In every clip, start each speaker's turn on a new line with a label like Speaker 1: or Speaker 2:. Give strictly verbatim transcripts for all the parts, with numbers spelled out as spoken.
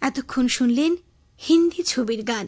Speaker 1: এতক্ষণ শুনলেন হিন্দি ছবির গান।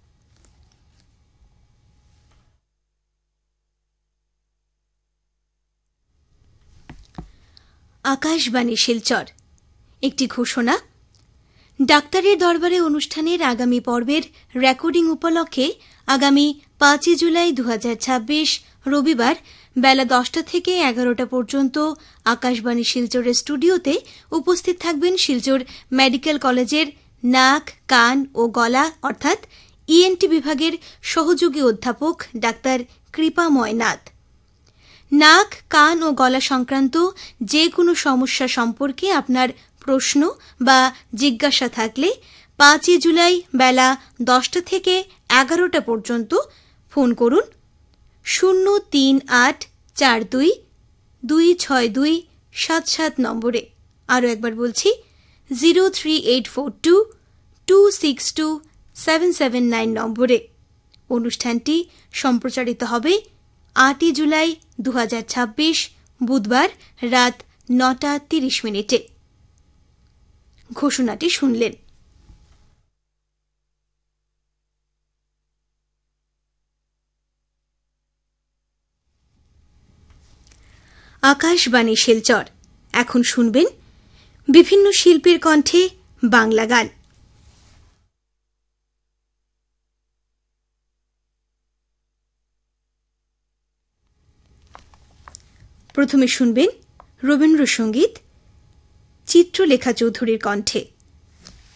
Speaker 1: আকাশবাণী শিলচর। একটি ঘোষণা, ডাক্তারের দরবারে অনুষ্ঠানের আগামী পর্বের রেকর্ডিং উপলক্ষে আগামী পাঁচই জুলাই দু হাজার ছাব্বিশ রবিবার বেলা দশটা থেকে এগারোটা পর্যন্ত আকাশবাণী শিলচরের স্টুডিওতে উপস্থিত থাকবেন শিলচর মেডিকেল কলেজের নাক, কান ও গলা অর্থাৎ ইএনটি বিভাগের সহযোগী অধ্যাপক ডাক্তার কৃপাময় নাথ। নাক, কান ও গলা সংক্রান্ত যে কোনো সমস্যা সম্পর্কে আপনার প্রশ্ন বা জিজ্ঞাসা থাকলে পাঁচই জুলাই বেলা দশটা থেকে এগারোটা পর্যন্ত ফোন করুন শূন্য তিন আট চার দুই দুই ছয় দুই সাত সাত নম্বরে। আরও একবার বলছি zero three eight four two two six two seven seven nine নম্বরে। অনুষ্ঠানটি সম্প্রচারিত হবে আটই জুলাই দু হাজার ছাব্বিশ বুধবার রাত নটা তিরিশ মিনিটে। ঘোষণাটি শুনলেন। আকাশবাণী শিলচর। এখন শুনবেন বিভিন্ন শিল্পীর কণ্ঠে বাংলা গান। প্রথমে শুনবেন রবীন্দ্রসঙ্গীত চিত্রলেখা চৌধুরীর কণ্ঠে।